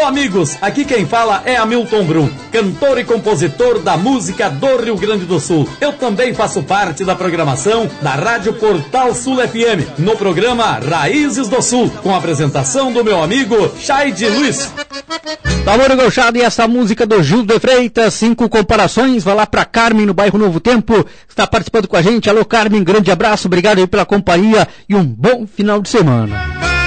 amigos, aqui quem fala é Hamilton Brum, cantor e compositor da música do Rio Grande do Sul. Eu também faço parte da programação da Rádio Portal Sul FM, no programa Raízes do Sul, com a apresentação do meu amigo Chaide Luiz. Tá bom, gauchado, e essa música do Gil de Freitas, 5 comparações, vai lá pra Carmen, no bairro Novo Tempo, está participando com a gente. Alô, Carmen, grande abraço, obrigado aí pela companhia e um bom final de semana.